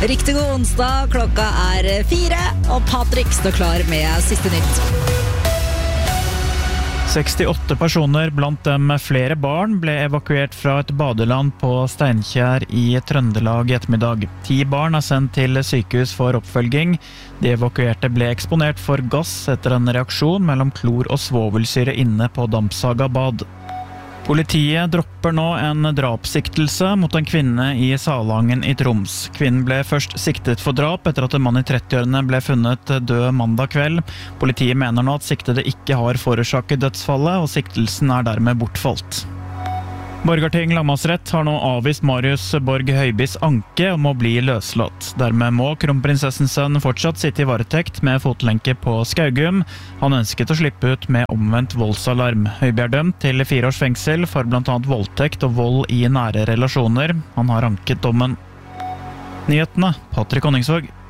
Riktig god onsdag, klokka 4, og Patrick står klar med siste nytt. 68 personer, blant dem flere barn, ble evakuert fra et badeland på Steinkjer i Trøndelag i ettermiddag. 10 barn er sendt til sykehus for oppfølging. De evakuerte ble eksponert for gass etter en reaksjon mellom klor og svovelsyre inne på Dampsaga bad. Politiet dropper nå en drapssiktelse mot en kvinne i Salangen i Troms. Kvinnen ble først siktet for drap etter at en mann i 30-årene ble funnet død mandag kveld. Politiet mener nå at siktede ikke har forårsaket dødsfallet, og siktelsen er dermed bortfalt. Borgarting lagmannsrett har nå avvist Marius Borg Høibys anke om å bli løslatt. Dermed må kronprinsessens sønn fortsatt sitte i varetekt med fotlenke på Skaugum. Han ønsket å slippe ut med omvendt voldsalarm. Høiby er dømt til 4 års fengsel for blant annet voldtekt og vold i nære relasjoner. Han har anket dommen. Nyhetene, Patrick Honningsvåg.